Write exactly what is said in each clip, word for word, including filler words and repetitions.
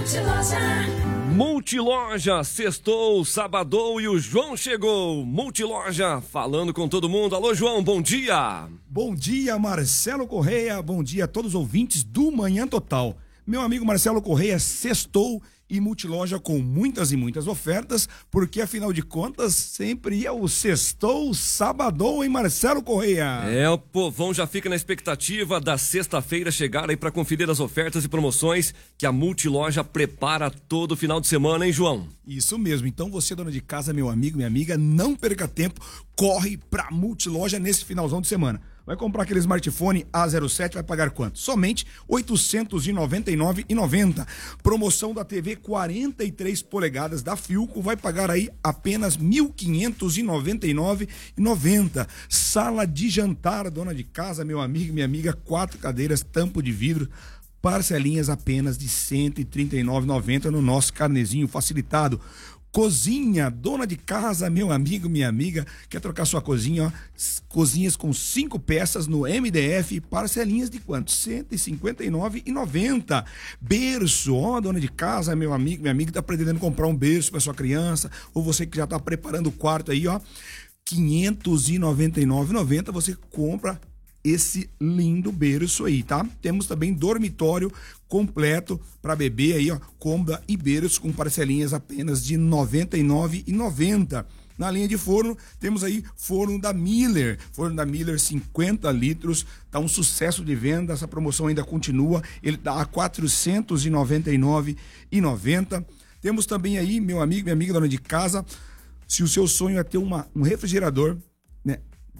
Multiloja, sextou, sabadou e o João chegou. Multiloja, falando com todo mundo. Alô, João, bom dia. Bom dia, Marcelo Correia. Bom dia a todos os ouvintes do Manhã Total. Meu amigo Marcelo Correia, sextou e Multiloja com muitas e muitas ofertas, porque afinal de contas sempre é o sextou, sabadou em Marcelo Correia. É, o povão já fica na expectativa da sexta-feira chegar aí para conferir as ofertas e promoções que a Multiloja prepara todo final de semana, hein, João? Isso mesmo. Então você, dona de casa, meu amigo, minha amiga, não perca tempo, corre pra Multiloja nesse finalzão de semana. Vai comprar aquele smartphone A zero sete, vai pagar quanto? Somente oitocentos e noventa e nove reais e noventa centavos. Promoção da T V quarenta e três polegadas da Philco, vai pagar aí apenas mil quinhentos e noventa e nove reais e noventa centavos. Sala de jantar, dona de casa, meu amigo, minha amiga, quatro cadeiras, tampo de vidro, parcelinhas apenas de cento e trinta e nove reais e noventa centavos no nosso carnezinho facilitado. Cozinha, dona de casa, meu amigo, minha amiga, quer trocar sua cozinha, ó, cozinhas com cinco peças no M D F, parcelinhas de quanto? cento e cinquenta e nove reais e noventa centavos. Berço, ó, dona de casa, meu amigo, minha amiga, tá pretendendo comprar um berço para sua criança, ou você que já tá preparando o quarto aí, ó, quinhentos e noventa e nove reais e noventa centavos, você compra esse lindo berço aí, tá? Temos também dormitório completo para bebê aí, ó, cômoda e berço com parcelinhas apenas de noventa e nove reais e noventa centavos. Na linha de forno, temos aí forno da Miller, forno da Miller cinquenta litros, tá um sucesso de venda, essa promoção ainda continua, ele tá a quatrocentos e noventa e nove reais e noventa centavos. Temos também aí, meu amigo, minha amiga, dona de casa, se o seu sonho é ter uma, um refrigerador, né,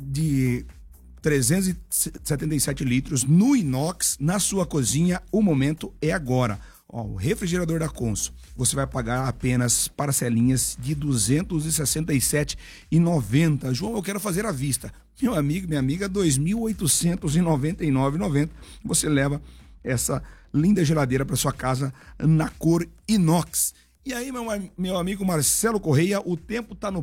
de trezentos e setenta e sete litros no inox na sua cozinha, o momento é agora. Ó, o refrigerador da Consul, você vai pagar apenas parcelinhas de duzentos e sessenta e sete reais e noventa centavos. João, eu quero fazer à vista. Meu amigo, minha amiga, dois mil oitocentos e noventa e nove reais e noventa centavos. Você leva essa linda geladeira para sua casa na cor inox. E aí, meu, meu amigo Marcelo Correia, o tempo tá no